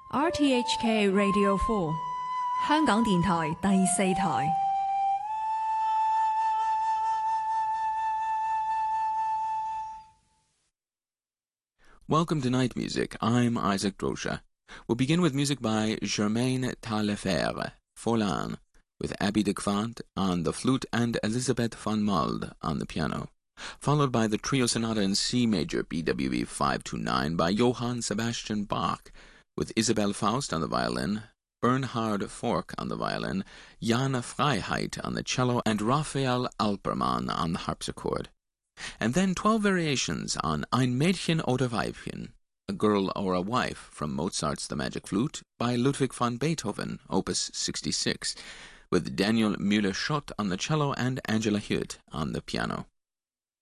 RTHK Radio 4香港電台第四台。 Welcome to Night Music. I'm Isaac Drosha. We'll begin with music by Germaine Taillefer, Forlan, with Abby de Quant on the flute and Elisabeth von Mulde on the piano, followed by the Trio Sonata in C Major BWV 529 by Johann Sebastian Bach, with Isabel Faust on the violin, Bernhard Fork on the violin, Jan Freiheit on the cello, and Raphael Alpermann on the harpsichord. And then 12 variations on Ein Mädchen oder Weibchen, a girl or a wife, from Mozart's The Magic Flute by Ludwig van Beethoven, Opus 66, with Daniel Müller-Schott on the cello and Angela Hirt on the piano.